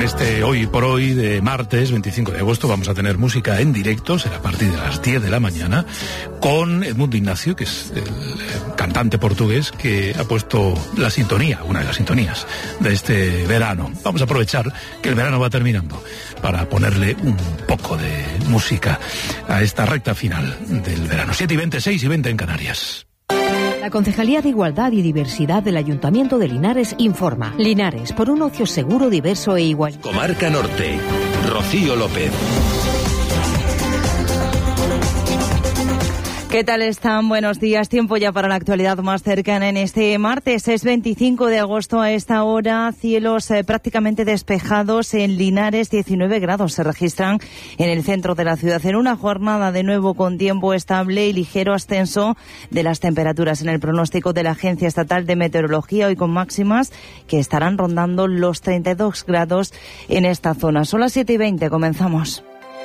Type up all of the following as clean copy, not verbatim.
Hoy por hoy de martes 25 de agosto vamos a tener música en directo, será a partir de las 10 de la mañana, con Edmundo Ignacio, que es el cantante portugués que ha puesto la sintonía, una de las sintonías de este verano. Vamos a aprovechar que el verano va terminando para ponerle un poco de música a esta recta final del verano. 7:20, 6:20 en Canarias. La Concejalía de Igualdad y Diversidad del Ayuntamiento de Linares informa. Linares, por un ocio seguro, diverso e igual. Comarca Norte. Rocío López. ¿Qué tal están? Buenos días. Tiempo ya para la actualidad más cercana en este martes. Es 25 de agosto a esta hora. Cielos prácticamente despejados en Linares. 19 grados se registran en el centro de la ciudad. En una jornada de nuevo con tiempo estable y ligero ascenso de las temperaturas en el pronóstico de la Agencia Estatal de Meteorología, hoy con máximas que estarán rondando los 32 grados en esta zona. Son las 7:20. Comenzamos.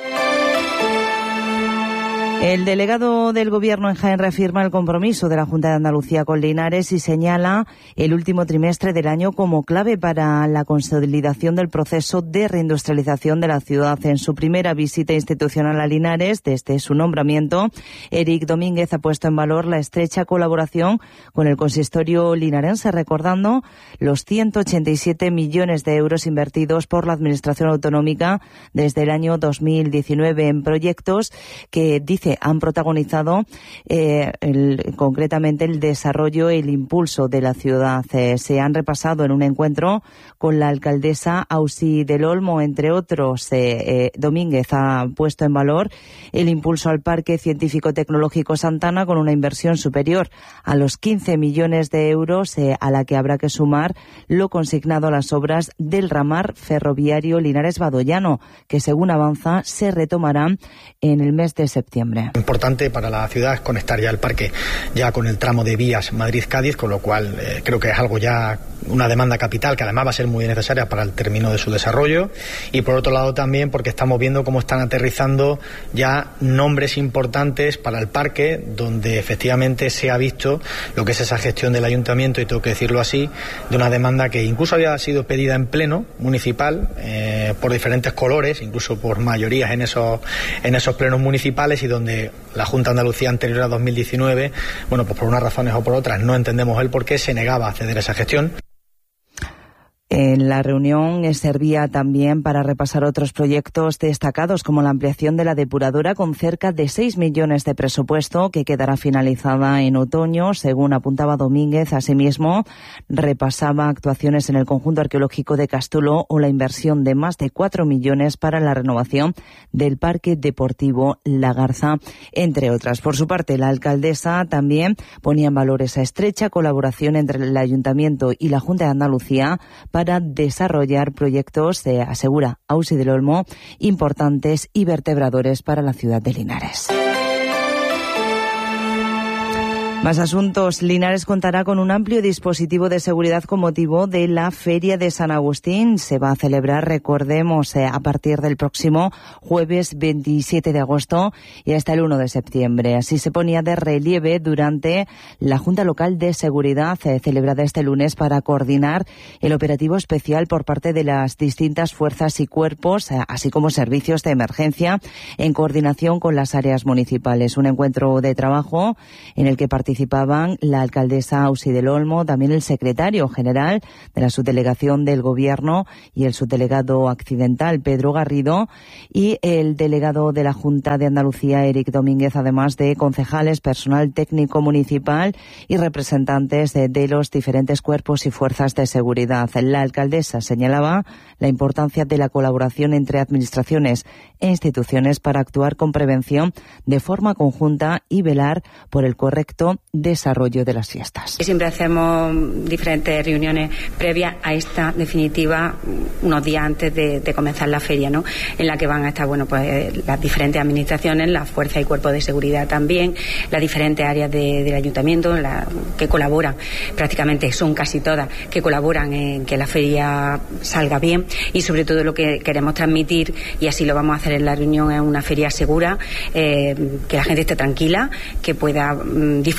El delegado del Gobierno en Jaén reafirma el compromiso de la Junta de Andalucía con Linares y señala el último trimestre del año como clave para la consolidación del proceso de reindustrialización de la ciudad. En su primera visita institucional a Linares, desde su nombramiento, Eric Domínguez ha puesto en valor la estrecha colaboración con el consistorio linarense, recordando los 187 millones de euros invertidos por la Administración autonómica desde el año 2019 en proyectos que, dice, han protagonizado concretamente el desarrollo y el impulso de la ciudad. Se han repasado en un encuentro con la alcaldesa Ausi del Olmo, entre otros. Domínguez ha puesto en valor el impulso al Parque Científico-Tecnológico Santana con una inversión superior a los 15 millones de euros, a la que habrá que sumar lo consignado a las obras del ramal ferroviario Linares-Badoyano, que según avanza se retomarán en el mes de septiembre. Importante para la ciudad es conectar ya el parque ya con el tramo de vías Madrid-Cádiz, con lo cual creo que es algo ya, una demanda capital que además va a ser muy necesaria para el término de su desarrollo, y por otro lado también porque estamos viendo cómo están aterrizando ya nombres importantes para el parque, donde efectivamente se ha visto lo que es esa gestión del ayuntamiento, y tengo que decirlo así, de una demanda que incluso había sido pedida en pleno municipal por diferentes colores, incluso por mayorías en esos plenos municipales, y donde la Junta de Andalucía anterior a 2019, bueno, pues por unas razones o por otras, no entendemos el por qué se negaba a ceder a esa gestión. En la reunión servía también para repasar otros proyectos destacados, como la ampliación de la depuradora con cerca de 6 millones de presupuesto, que quedará finalizada en otoño, según apuntaba Domínguez. Asimismo, repasaba actuaciones en el conjunto arqueológico de Castulo o la inversión de más de 4 millones para la renovación del Parque Deportivo La Garza, entre otras. Por su parte, la alcaldesa también ponía en valor esa estrecha colaboración entre el Ayuntamiento y la Junta de Andalucía para desarrollar proyectos, asegura Ausi del Olmo, importantes y vertebradores para la ciudad de Linares. Más asuntos. Linares contará con un amplio dispositivo de seguridad con motivo de la Feria de San Agustín. Se va a celebrar, recordemos, a partir del próximo jueves 27 de agosto y hasta el 1 de septiembre. Así se ponía de relieve durante la Junta Local de Seguridad celebrada este lunes para coordinar el operativo especial por parte de las distintas fuerzas y cuerpos, así como servicios de emergencia, en coordinación con las áreas municipales. Un encuentro de trabajo en el que participaban la alcaldesa Ausi del Olmo, también el secretario general de la subdelegación del Gobierno y el subdelegado accidental Pedro Garrido, y el delegado de la Junta de Andalucía Eric Domínguez, además de concejales, personal técnico municipal y representantes de los diferentes cuerpos y fuerzas de seguridad. La alcaldesa señalaba la importancia de la colaboración entre administraciones e instituciones para actuar con prevención de forma conjunta y velar por el correcto desarrollo de las fiestas. Siempre hacemos diferentes reuniones previas a esta definitiva, unos días antes de comenzar la feria, ¿no? En la que van a estar, bueno, pues las diferentes administraciones, las fuerzas y cuerpos de seguridad también, las diferentes áreas del ayuntamiento que colaboran, prácticamente son casi todas, que colaboran en que la feria salga bien, y sobre todo lo que queremos transmitir, y así lo vamos a hacer en la reunión, es una feria segura, que la gente esté tranquila, que pueda disfrutar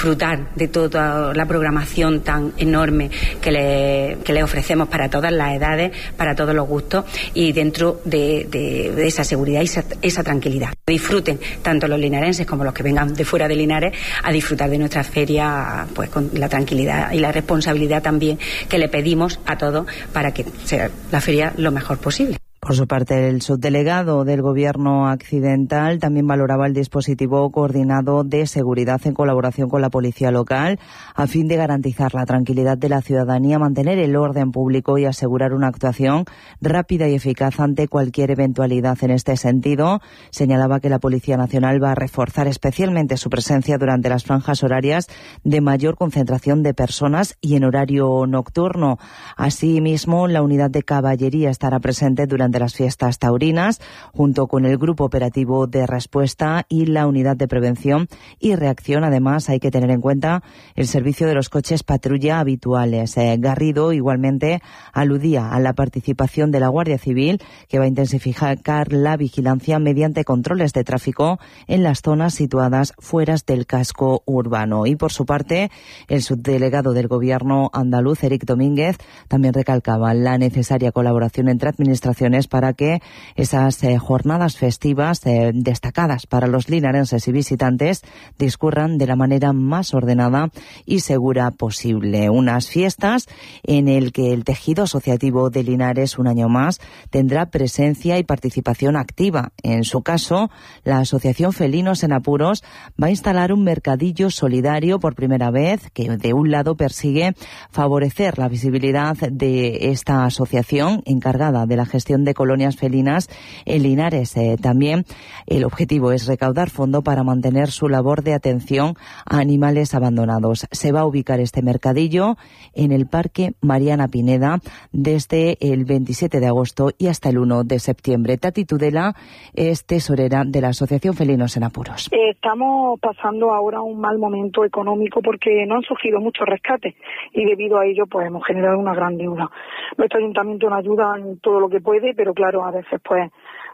disfrutar de toda la programación tan enorme que le ofrecemos para todas las edades, para todos los gustos, y dentro de esa seguridad y esa tranquilidad. Disfruten tanto los linarenses como los que vengan de fuera de Linares a disfrutar de nuestra feria, pues con la tranquilidad y la responsabilidad también que le pedimos a todos para que sea la feria lo mejor posible. Por su parte, el subdelegado del Gobierno accidental también valoraba el dispositivo coordinado de seguridad en colaboración con la policía local a fin de garantizar la tranquilidad de la ciudadanía, mantener el orden público y asegurar una actuación rápida y eficaz ante cualquier eventualidad. En este sentido, señalaba que la Policía Nacional va a reforzar especialmente su presencia durante las franjas horarias de mayor concentración de personas y en horario nocturno. Asimismo, la unidad de caballería estará presente durante las fiestas taurinas, junto con el Grupo Operativo de Respuesta y la Unidad de Prevención y Reacción. Además, hay que tener en cuenta el servicio de los coches patrulla habituales. Garrido igualmente aludía a la participación de la Guardia Civil, que va a intensificar la vigilancia mediante controles de tráfico en las zonas situadas fuera del casco urbano. Y por su parte, el subdelegado del Gobierno andaluz, Eric Domínguez, también recalcaba la necesaria colaboración entre administraciones para que esas jornadas festivas destacadas para los linarenses y visitantes discurran de la manera más ordenada y segura posible. Unas fiestas en el que el tejido asociativo de Linares un año más tendrá presencia y participación activa. En su caso, la Asociación Felinos en Apuros va a instalar un mercadillo solidario por primera vez que de un lado persigue favorecer la visibilidad de esta asociación encargada de la gestión de colonias felinas en Linares. También el objetivo es recaudar fondo para mantener su labor de atención a animales abandonados. Se va a ubicar este mercadillo en el Parque Mariana Pineda desde el 27 de agosto y hasta el 1 de septiembre. Tati Tudela es tesorera de la Asociación Felinos en Apuros. Estamos pasando ahora un mal momento económico porque no han surgido muchos rescates y debido a ello pues hemos generado una gran deuda. Nuestro ayuntamiento nos ayuda en todo lo que puede, pero claro, a veces pues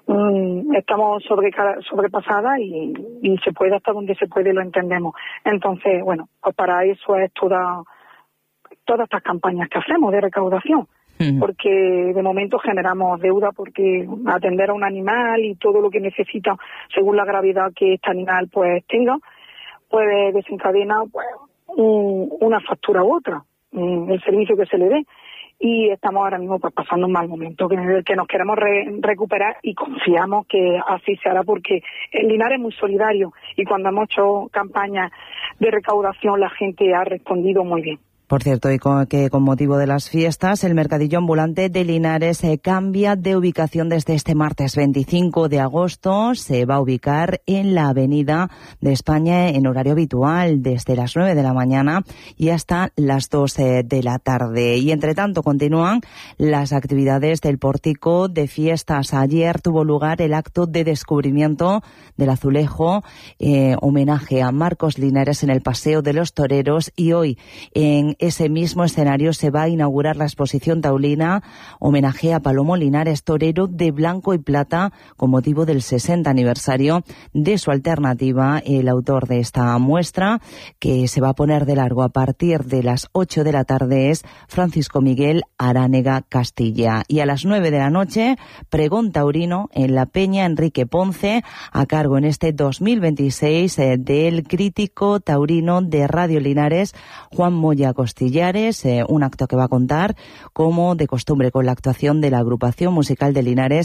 estamos sobrepasadas y se puede hasta donde se puede, lo entendemos. Entonces, bueno, pues para eso es todas estas campañas que hacemos de recaudación, porque de momento generamos deuda porque atender a un animal y todo lo que necesita según la gravedad que este animal pues tenga, pues desencadena pues una factura u otra, el servicio que se le dé. Y estamos ahora mismo pues pasando un mal momento que nos queremos recuperar y confiamos que así se hará porque el Linares es muy solidario y cuando hemos hecho campañas de recaudación la gente ha respondido muy bien. Por cierto, y con motivo de las fiestas, el mercadillo ambulante de Linares cambia de ubicación desde este martes 25 de agosto. Se va a ubicar en la Avenida de España en horario habitual, desde las 9 de la mañana y hasta las 2 de la tarde. Y entre tanto continúan las actividades del pórtico de fiestas. Ayer tuvo lugar el acto de descubrimiento del azulejo, homenaje a Marcos Linares en el Paseo de los Toreros, y hoy en ese mismo escenario se va a inaugurar la exposición taurina homenaje a Palomo Linares, torero de blanco y plata, con motivo del 60 aniversario de su alternativa. El autor de esta muestra, que se va a poner de largo a partir de las 8 de la tarde, es Francisco Miguel Aránega Castilla. Y a las 9 de la noche, pregón taurino en la Peña Enrique Ponce, a cargo en este 2026 del crítico taurino de Radio Linares, Juan Moya Costillares, un acto que va a contar, como de costumbre, con la actuación de la agrupación musical de Linares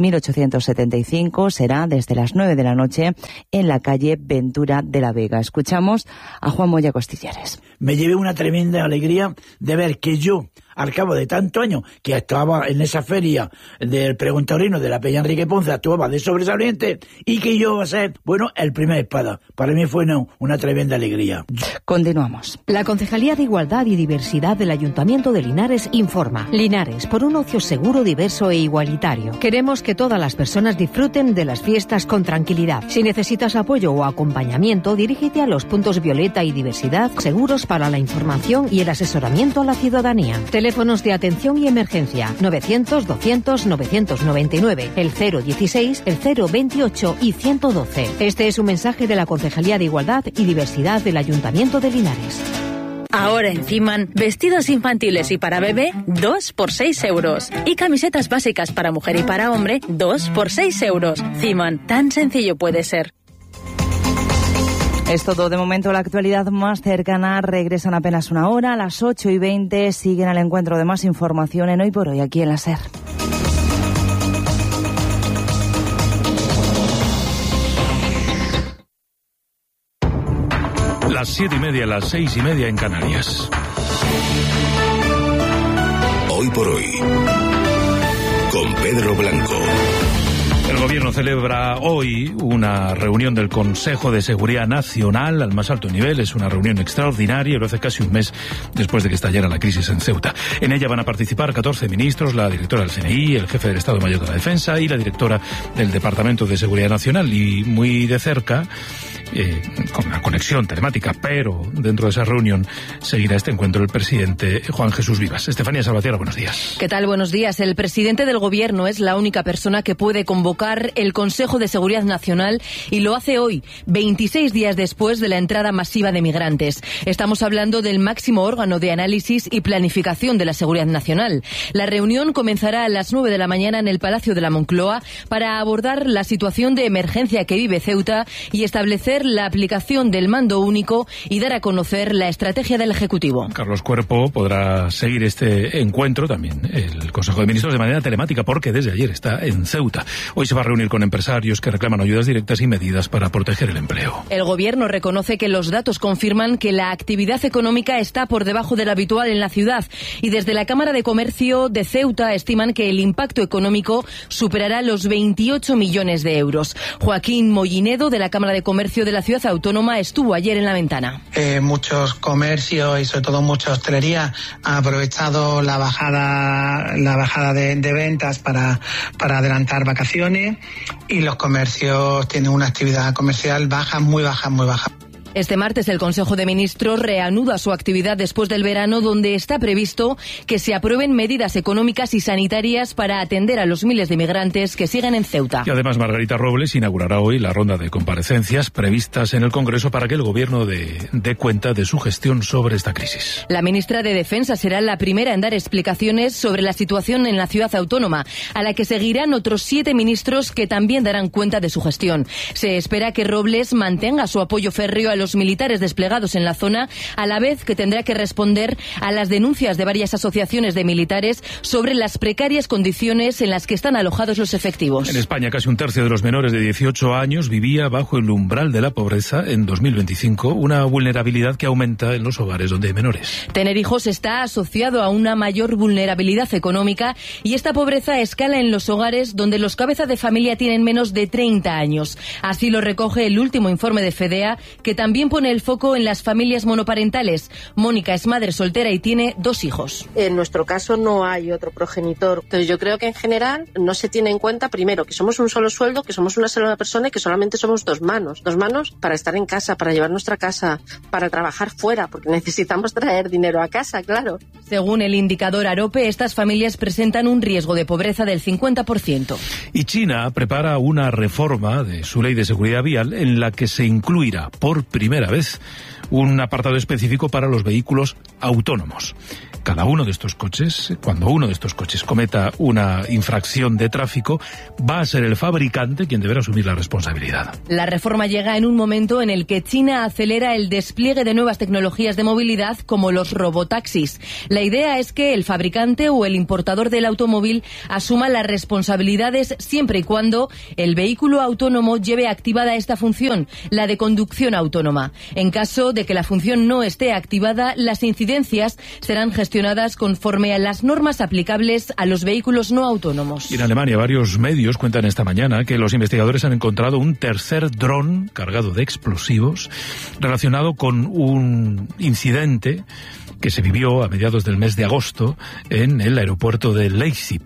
1875. Será desde las 9 de la noche en la calle Ventura de la Vega. Escuchamos a Juan Moya Costillares. Me llevé una tremenda alegría de ver que yo, al cabo de tantos años que actuaba en esa feria del pregón taurino de la Peña Enrique Ponce, actuaba de sobresaliente, y que yo iba a ser, bueno, el primer espada. Para mí fue una tremenda alegría. Continuamos. La Concejalía de Igualdad y Diversidad del Ayuntamiento de Linares informa. Linares, por un ocio seguro, diverso e igualitario. Queremos que todas las personas disfruten de las fiestas con tranquilidad. Si necesitas apoyo o acompañamiento, dirígete a los puntos Violeta y Diversidad seguros para para la información y el asesoramiento a la ciudadanía. Teléfonos de atención y emergencia 900-200-999, el 016, el 028 y 112. Este es un mensaje de la Concejalía de Igualdad y Diversidad del Ayuntamiento de Linares. Ahora en Ciman, vestidos infantiles y para bebé, 2 por 6 euros. Y camisetas básicas para mujer y para hombre, 2 por 6 euros. Ciman, tan sencillo puede ser. Es todo de momento. La actualidad más cercana. Regresan apenas una hora, a las 8:20. Siguen al encuentro de más información en Hoy por Hoy, aquí en la SER. Las 7:30, las 6:30 en Canarias. Hoy por Hoy, con Pedro Blanco. El Gobierno celebra hoy una reunión del Consejo de Seguridad Nacional al más alto nivel. Es una reunión extraordinaria y lo hace casi un mes después de que estallara la crisis en Ceuta. En ella van a participar 14 ministros, la directora del CNI, el jefe del Estado Mayor de la Defensa y la directora del Departamento de Seguridad Nacional. Y muy de cerca, con una conexión telemática, pero dentro de esa reunión seguirá este encuentro el presidente Juan Jesús Vivas. Estefanía Salvatierra, buenos días. ¿Qué tal? Buenos días. El presidente del Gobierno es la única persona que puede convocar el Consejo de Seguridad Nacional y lo hace hoy, 26 días después de la entrada masiva de migrantes. Estamos hablando del máximo órgano de análisis y planificación de la seguridad nacional. La reunión comenzará a las 9 de la mañana en el Palacio de la Moncloa para abordar la situación de emergencia que vive Ceuta y establecer la aplicación del mando único y dar a conocer la estrategia del Ejecutivo. Carlos Cuerpo podrá seguir este encuentro, también el Consejo de Ministros, de manera telemática, porque desde ayer está en Ceuta. Hoy se va a reunir con empresarios que reclaman ayudas directas y medidas para proteger el empleo. El Gobierno reconoce que los datos confirman que la actividad económica está por debajo de la habitual en la ciudad y desde la Cámara de Comercio de Ceuta estiman que el impacto económico superará los 28 millones de euros. Joaquín Mollinedo, de la Cámara de Comercio de la Ciudad Autónoma, estuvo ayer en la ventana. Muchos comercios y sobre todo mucha hostelería han aprovechado la bajada de ventas para adelantar vacaciones y los comercios tienen una actividad comercial baja, muy baja, muy baja. Este martes el Consejo de Ministros reanuda su actividad después del verano, donde está previsto que se aprueben medidas económicas y sanitarias para atender a los miles de migrantes que siguen en Ceuta. Y además Margarita Robles inaugurará hoy la ronda de comparecencias previstas en el Congreso para que el Gobierno dé cuenta de su gestión sobre esta crisis. La ministra de Defensa será la primera en dar explicaciones sobre la situación en la ciudad autónoma, a la que seguirán otros 7 ministros que también darán cuenta de su gestión. Se espera que Robles mantenga su apoyo férreo a los militares desplegados en la zona, a la vez que tendrá que responder a las denuncias de varias asociaciones de militares sobre las precarias condiciones en las que están alojados los efectivos. En España, casi un tercio de los menores de 18 años vivía bajo el umbral de la pobreza en 2025, una vulnerabilidad que aumenta en los hogares donde hay menores. Tener hijos está asociado a una mayor vulnerabilidad económica y esta pobreza escala en los hogares donde los cabezas de familia tienen menos de 30 años. Así lo recoge el último informe de FEDEA, que también pone el foco en las familias monoparentales. Mónica es madre soltera y tiene 2 hijos. En nuestro caso no hay otro progenitor. Entonces yo creo que en general no se tiene en cuenta, primero, que somos un solo sueldo, que somos una sola persona y que solamente somos 2 manos. 2 manos para estar en casa, para llevar nuestra casa, para trabajar fuera, porque necesitamos traer dinero a casa, claro. Según el indicador AROPE, estas familias presentan un riesgo de pobreza del 50%. Y China prepara una reforma de su ley de seguridad vial en la que se incluirá por primera vez un apartado específico para los vehículos autónomos. Cada uno de estos coches, cuando uno de estos coches cometa una infracción de tráfico, va a ser el fabricante quien deberá asumir la responsabilidad. La reforma llega en un momento en el que China acelera el despliegue de nuevas tecnologías de movilidad como los robotaxis. La idea es que el fabricante o el importador del automóvil asuma las responsabilidades siempre y cuando el vehículo autónomo lleve activada esta función, la de conducción autónoma. En caso de que la función no esté activada, las incidencias serán gestionadas conforme a las normas aplicables a los vehículos no autónomos. Y en Alemania, varios medios cuentan esta mañana que los investigadores han encontrado un tercer dron cargado de explosivos relacionado con un incidente que se vivió a mediados del mes de agosto en el aeropuerto de Leipzig.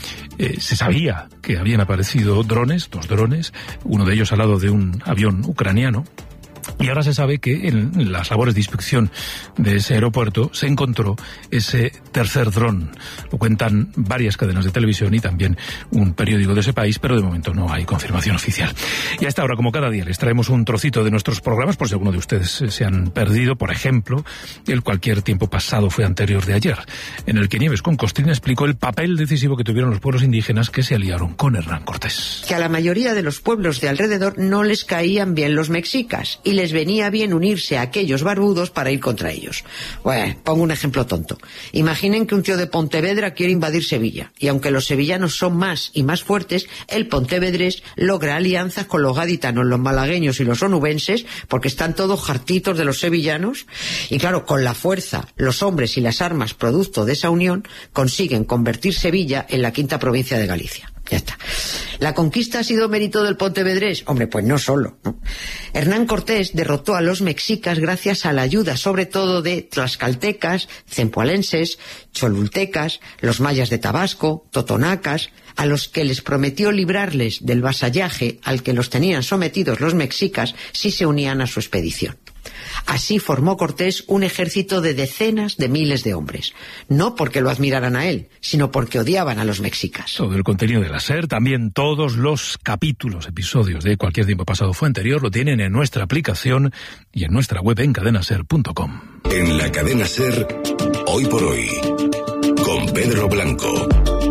Se sabía que habían aparecido drones, 2 drones, uno de ellos al lado de un avión ucraniano, Y ahora se sabe que en las labores de inspección de ese aeropuerto se encontró ese tercer dron. Lo cuentan varias cadenas de televisión y también un periódico de ese país, pero de momento no hay confirmación oficial. Y a esta hora, como cada día, les traemos un trocito de nuestros programas, por si alguno de ustedes se han perdido. Por ejemplo, el Cualquier tiempo pasado fue anterior de ayer, en el que Nieves con Costrina explicó el papel decisivo que tuvieron los pueblos indígenas que se aliaron con Hernán Cortés. Que a la mayoría de los pueblos de alrededor no les caían bien los mexicas y les venía bien unirse a aquellos barbudos para ir contra ellos. Bueno, pongo un ejemplo tonto. Imaginen que un tío de Pontevedra quiere invadir Sevilla, y aunque los sevillanos son más y más fuertes, el pontevedrés logra alianzas con los gaditanos, los malagueños y los onubenses, porque están todos hartitos de los sevillanos, y claro, con la fuerza, los hombres y las armas producto de esa unión, consiguen convertir Sevilla en la quinta provincia de Galicia. Ya está. ¿La conquista ha sido mérito del pontevedrés? Hombre, pues no solo, ¿no? Hernán Cortés derrotó a los mexicas gracias a la ayuda, sobre todo, de tlaxcaltecas, cempoalenses, cholultecas, los mayas de Tabasco, totonacas, a los que les prometió librarles del vasallaje al que los tenían sometidos los mexicas si se unían a su expedición. Así formó Cortés un ejército de decenas de miles de hombres, no porque lo admiraran a él, sino porque odiaban a los mexicas. Todo el contenido de la SER, también todos los capítulos, episodios de Cualquier tiempo pasado fue anterior, lo tienen en nuestra aplicación y en nuestra web en cadenaser.com. En la cadena SER, Hoy por Hoy, con Pedro Blanco.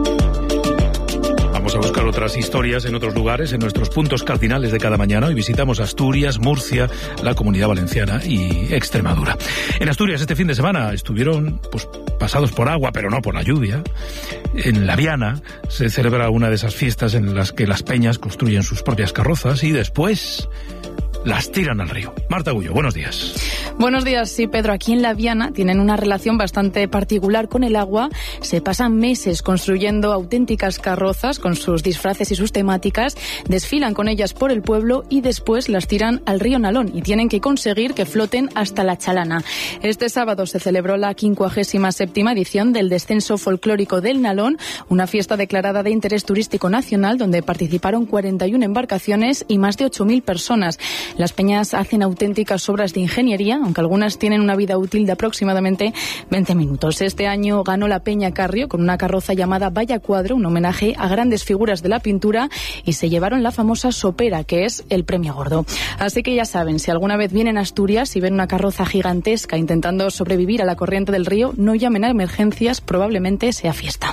Vamos a buscar otras historias en otros lugares, en nuestros puntos cardinales de cada mañana. Hoy visitamos Asturias, Murcia, la Comunidad Valenciana y Extremadura. En Asturias este fin de semana estuvieron pasados por agua, pero no por la lluvia. En La Viana se celebra una de esas fiestas en las que las peñas construyen sus propias carrozas y después las tiran al río. Marta Gullo, buenos días. Buenos días, sí, Pedro. Aquí en La Viana tienen una relación bastante particular con el agua. Se pasan meses construyendo auténticas carrozas con sus disfraces y sus temáticas, desfilan con ellas por el pueblo y después las tiran al río Nalón y tienen que conseguir que floten hasta la Chalana. Este sábado se celebró la 57ª edición del Descenso Folclórico del Nalón, una fiesta declarada de interés turístico nacional donde participaron 41 embarcaciones y más de 8.000 personas. Las peñas hacen auténticas obras de ingeniería, aunque algunas tienen una vida útil de aproximadamente 20 minutos. Este año ganó la Peña Carrio con una carroza llamada Vaya Cuadro, un homenaje a grandes figuras de la pintura, y se llevaron la famosa sopera, que es el premio gordo. Así que ya saben, si alguna vez vienen a Asturias y ven una carroza gigantesca intentando sobrevivir a la corriente del río, no llamen a emergencias, probablemente sea fiesta.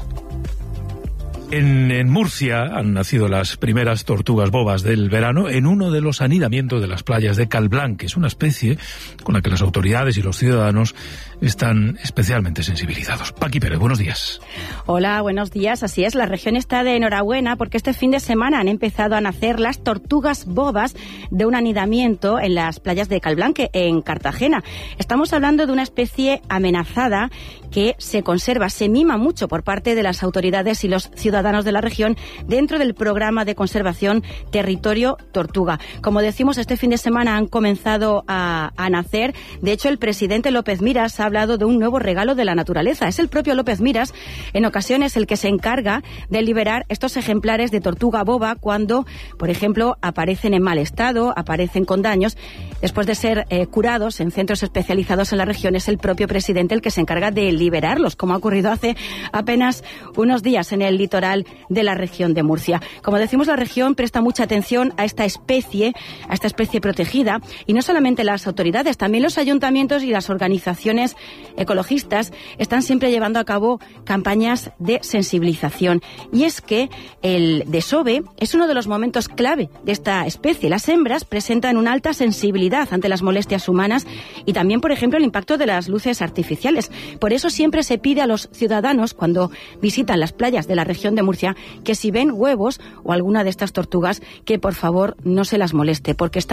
En Murcia han nacido las primeras tortugas bobas del verano en uno de los anidamientos de las playas de Calblanc, que es una especie con la que las autoridades y los ciudadanos están especialmente sensibilizados. Paqui Pérez, buenos días. Hola, buenos días. Así es, la región está de enhorabuena porque este fin de semana han empezado a nacer las tortugas bobas de un anidamiento en las playas de Calblanc, en Cartagena. Estamos hablando de una especie amenazada que se conserva, se mima mucho por parte de las autoridades y los ciudadanos de la región dentro del programa de conservación Territorio Tortuga. Como decimos, este fin de semana han comenzado a nacer. De hecho, el presidente López Miras ha hablado de un nuevo regalo de la naturaleza. Es el propio López Miras, en ocasiones, el que se encarga de liberar estos ejemplares de tortuga boba cuando, por ejemplo, aparecen en mal estado, aparecen con daños. Después de ser curados en centros especializados en la región, es el propio presidente el que se encarga de liberarlos, como ha ocurrido hace apenas unos días en el litoral de la región de Murcia. Como decimos, la región presta mucha atención a esta especie protegida, y no solamente las autoridades, también los ayuntamientos y las organizaciones ecologistas están siempre llevando a cabo campañas de sensibilización. Y es que el desove es uno de los momentos clave de esta especie. Las hembras presentan una alta sensibilidad ante las molestias humanas y también, por ejemplo, el impacto de las luces artificiales. Por eso siempre se pide a los ciudadanos, cuando visitan las playas de la región de Murcia, que si ven huevos o alguna de estas tortugas, que por favor no se las moleste, porque